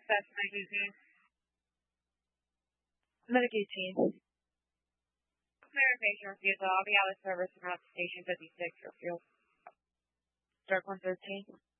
best am I using? Medicaid team. Clarification refusal. I'll be out of service around Station 56 for fuel. Dark 113.